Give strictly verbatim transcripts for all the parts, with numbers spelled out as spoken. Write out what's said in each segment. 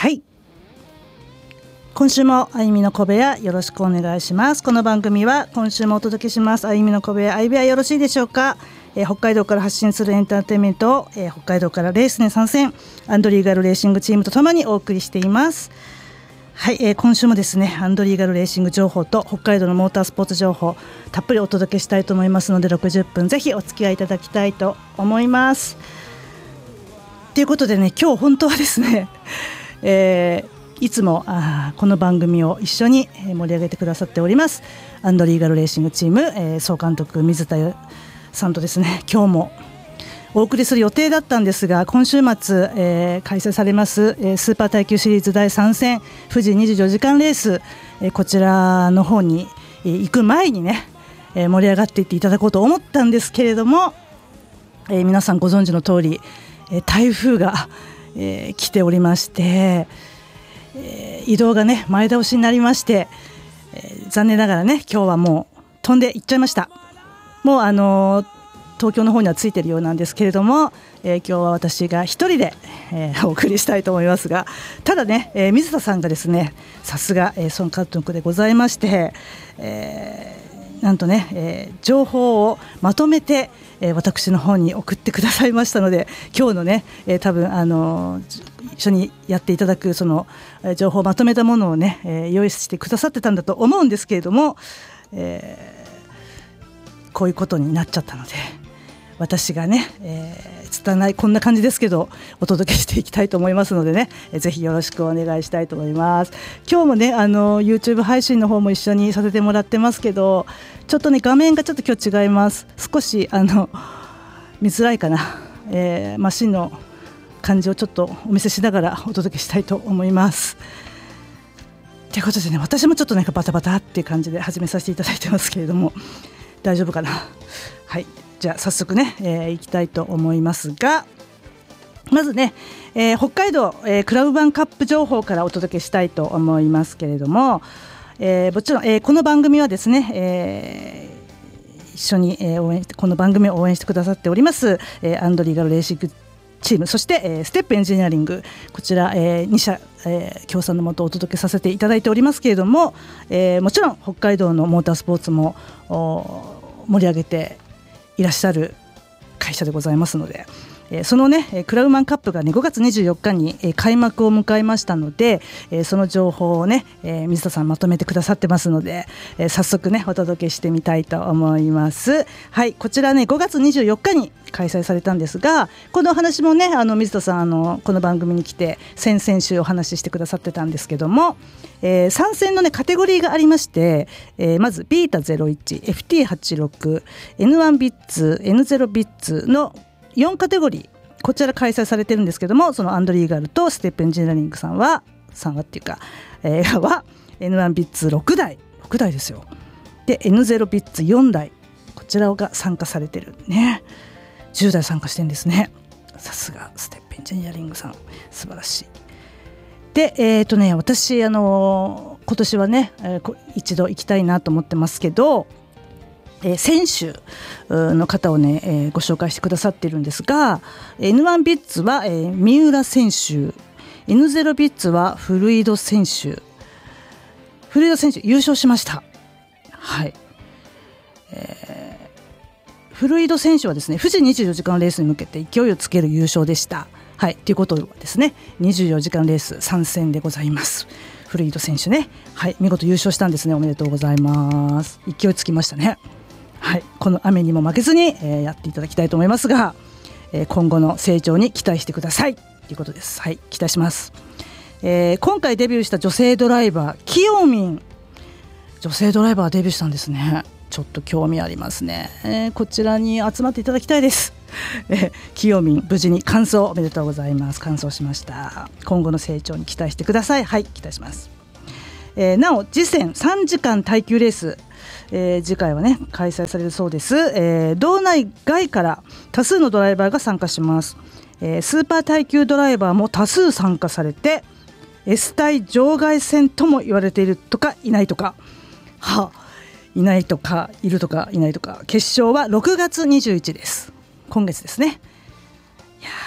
はい、今週もあゆみの小部屋よろしくお願いします。この番組は今週もお届けしますあゆみの小部屋、あゆ部屋よろしいでしょうか。えー、北海道から発信するエンターテインメントを、えー、北海道からレースに参戦アンドリーガルレーシングチームとともにお送りしています。はい、えー、今週もですねアンドリーガルレーシング情報と北海道のモータースポーツ情報たっぷりお届けしたいと思いますのでろくじゅっぷんぜひお付き合いいただきたいと思います。ということでね、今日本当はですね、えーいつもあこの番組を一緒に盛り上げてくださっておりますアンドリーガルレーシングチーム、えー、総監督水田さんとですね今日もお送りする予定だったんですが、今週末、えー、開催されます、えー、スーパー耐久シリーズだいさん戦富士にじゅうよじかんレース、えー、こちらの方に、えー、行く前にね、えー、盛り上がっていっていただこうと思ったんですけれども、えー、皆さんご存知の通り、えー、台風が、えー、来ておりましてえー、移動がね前倒しになりまして、えー、残念ながらね今日はもう飛んで行っちゃいました。もうあのー、東京の方にはついてるようなんですけれども、えー、今日は私が一人で、えー、お送りしたいと思いますが、ただね、えー、水田さんがですねさすが、えー、総監督でございまして、えーなんとね、えー、情報をまとめて、えー、私の方に送ってくださいましたので、今日のね、えー、多分あのー、一緒にやっていただくその、えー、情報をまとめたものをね、えー、用意してくださってたんだと思うんですけれども、えー、こういうことになっちゃったので私がね、えー、拙いこんな感じですけどお届けしていきたいと思いますのでね、えー、ぜひよろしくお願いしたいと思います。今日もねあの YouTube 配信の方も一緒にさせてもらってますけど、ちょっとね画面がちょっと今日違います。少しあの見づらいかな、えー、マシンの感じをちょっとお見せしながらお届けしたいと思います。ということでね、私もちょっとなんかバタバタっていう感じで始めさせていただいてますけれども大丈夫かな。はい、じゃあ早速ね、えー、行きたいと思いますが、まずね、えー、北海道、えー、クラブバンカップ情報からお届けしたいと思いますけれども、えー、もちろん、えー、この番組はですね、えー、一緒に、えー、応援この番組を応援してくださっております、えー、アンドリーガルレーシングチーム、そして、えー、ステップエンジニアリング、こちら、えー、に社、えー、協賛のもとお届けさせていただいておりますけれども、えー、もちろん北海道のモータースポーツも盛り上げていらっしゃる会社でございますので、えー、そのねクラウマンカップがねごがつにじゅうよっかに、えー、開幕を迎えましたので、えー、その情報をね、えー、水田さんまとめてくださってますので、えー、早速ねお届けしてみたいと思います。はい、こちらねごがつにじゅうよっかに開催されたんですが、このお話もねあの水田さんあのこの番組に来て先々週お話ししてくださってたんですけども、えー、参戦のねカテゴリーがありまして、えー、まずビータゼロいち、エフティーはちじゅうろく、エヌワン ビッツ、エヌゼロ ビッツのよんカテゴリー、こちら開催されてるんですけども、そのアンドリーガルとステップエンジニアリングさんはさんはっていうか、えー、は エヌワン ビッツろくだいろくだいですよ。で エヌゼロ ビッツよんだい、こちらが参加されてるね。じゅうだい参加してるんですね。さすがステップエンジニアリングさん、素晴らしい。でえーとね私あの今年はね、えー、一度行きたいなと思ってますけど、えー、選手の方をね、えー、ご紹介してくださっているんですが、 エヌワン ビッツは、えー、三浦選手、 エヌゼロ ビッツはフルイド選手、フルイド選手優勝しました。はい、えーフルイド選手はですね富士にじゅうよじかんレースに向けて勢いをつける優勝でした。はい、ということはですねにじゅうよじかんレース参戦でございます。フルイド選手ね、はい、見事優勝したんですね。おめでとうございます。勢いつきましたね。はい、この雨にも負けずに、えー、やっていただきたいと思いますが、えー、今後の成長に期待してくださいということです。はい、期待します。えー、今回デビューした女性ドライバーキヨミン、女性ドライバーデビューしたんですね。ちょっと興味ありますね。えー、こちらに集まっていただきたいです。えー、キヨミン無事に完走おめでとうございます。完走しました。今後の成長に期待してください。はい、期待します。えー、なお次戦さんじかん耐久レース、えー、次回はね開催されるそうです。えー、道内外から多数のドライバーが参加します。えー、スーパー耐久ドライバーも多数参加されて S 帯場外戦とも言われているとかいないとか、はいないとかいるとかいないとか、決勝はろくがつにじゅういちです。今月ですね。いや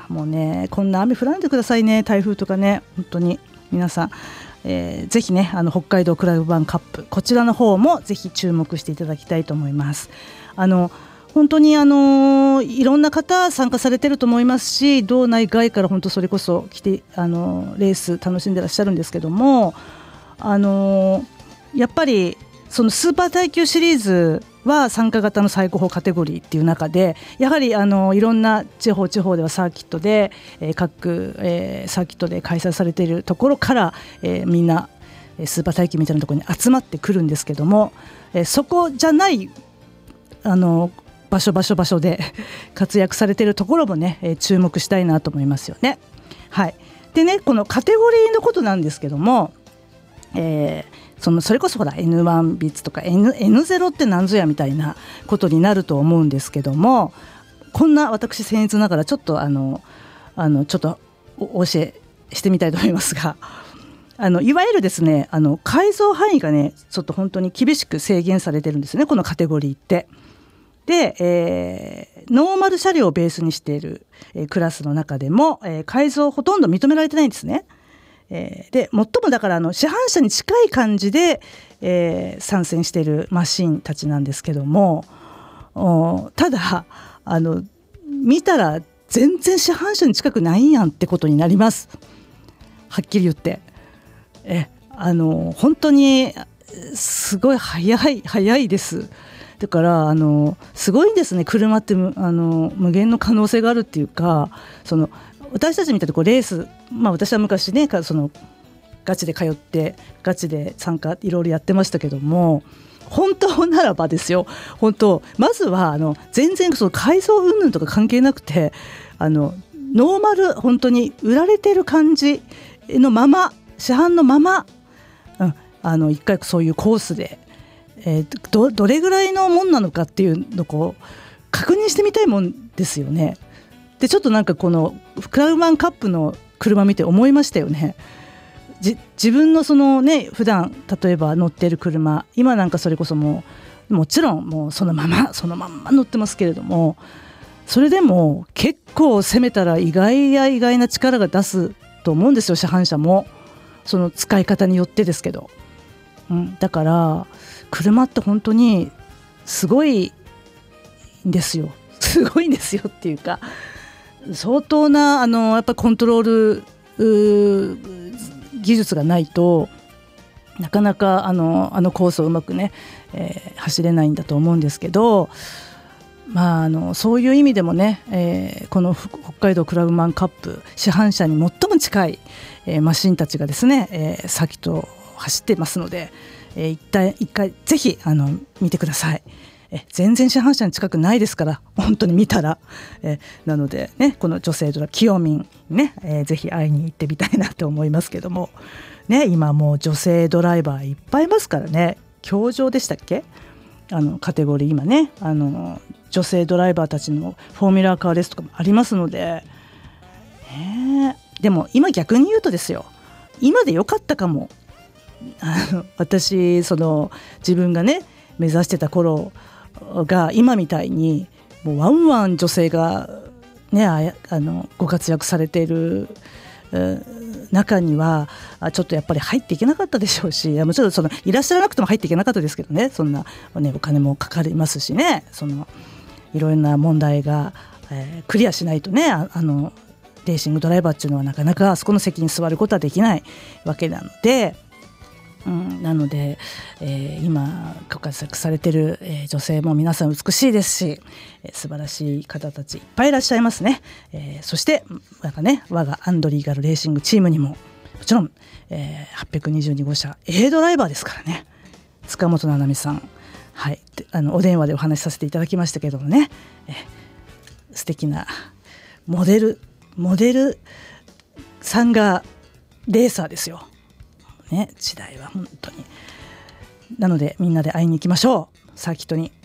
もうねこんな雨降らないでくださいね、台風とかね。本当に皆さん、えー、ぜひねあの北海道クラブ版カップ、こちらの方もぜひ注目していただきたいと思います。あの本当にあのいろんな方参加されてると思いますし、道内外から本当それこそ来てあのレース楽しんでらっしゃるんですけども、あのやっぱりそのスーパー耐久シリーズは参加型の最高峰カテゴリーっていう中で、やはりあのいろんな地方地方ではサーキットで、えー、各、えー、サーキットで開催されているところから、えー、みんなスーパー耐久みたいなところに集まってくるんですけども、えー、そこじゃないあの場所場所場所で活躍されているところもね、えー、注目したいなと思いますよね。はい。でね、このカテゴリーのことなんですけども、えー、そのそれこそほら エヌワン ビッツとか N、エヌゼロ って何ぞやみたいなことになると思うんですけども、こんな私僭越ながらちょっとあのあのちょっとお教えしてみたいと思いますが、あのいわゆるですねあの改造範囲がねちょっと本当に厳しく制限されてるんですね、このカテゴリーって。で、えー、ノーマル車両をベースにしている、えー、クラスの中でも、えー、改造ほとんど認められてないんですね。えー、で最もだからあの市販車に近い感じで、えー、参戦しているマシンたちなんですけども、ただあの見たら全然市販車に近くないんやんってことになります。はっきり言って、えあの本当にすごい早い早いです。だからあのすごいんですね、車って。あの無限の可能性があるっていうか、その私たちみたいなこうレース、まあ、私は昔ねそのガチで通ってガチで参加いろいろやってましたけども、本当ならばですよ、本当まずはあの全然その改造云々とか関係なくて、あのノーマル本当に売られてる感じのまま、市販のまま、うん、あの一回そういうコースでえー、ど, どれぐらいのもんなのかっていうのをこう確認してみたいもんですよね。でちょっとなんかこのクラウマンカップの車見て思いましたよね。じ自分のそのね普段例えば乗っている車、今なんかそれこそもうもちろんもうそのままそのまんま乗ってますけれども、それでも結構攻めたら意外や意外な力が出すと思うんですよ、市販車も。その使い方によってですけど、うん、だから車って本当にすごいんですよすごいんですよっていうか、相当なあのやっぱりコントロール技術がないとなかなかあのあのコースをうまくね、えー、走れないんだと思うんですけど、まあ、あのそういう意味でもね、えー、この北海道クラブマンカップ、市販車に最も近い、えー、マシンたちがですね、えー、サーキットを走ってますので、えー、一体一回ぜひあの見てください。え全然市販車に近くないですから、本当に見たら、えなのでね、この女性ドラキヨミンね、えー、ぜひ会いに行ってみたいなと思いますけどもね、今もう女性ドライバーいっぱいいますからね。競乗でしたっけ、あのカテゴリー今ね、あの女性ドライバーたちのフォーミュラーカーレースとかもありますので、ね、でも今逆に言うとですよ、今でよかったかも。あの私その自分がね目指してた頃が今みたいにもうワンワン女性が、ね、ああのご活躍されている中にはちょっとやっぱり入っていけなかったでしょうし、もちろんそのいらっしゃらなくても入っていけなかったですけどね、そんな、ね、お金もかかりますしね、そのいろんな問題が、えー、クリアしないとね、ああのレーシングドライバーっていうのはなかなかあそこの席に座ることはできないわけなので、うん、なので、えー、今ご活躍されている、えー、女性も皆さん美しいですし、えー、素晴らしい方たちいっぱいいらっしゃいますね。えー、そしてなんか、ね、我がアンドリーガルレーシングチームにももちろん、えー、はっぴゃくにじゅうにごうしゃ A ドライバーですからね、塚本七海さん、はい、あのお電話でお話しさせていただきましたけどもね、えー、素敵なモデルモデルさんがレーサーですよね、時代は本当に。なのでみんなで会いに行きましょう、サーキットに。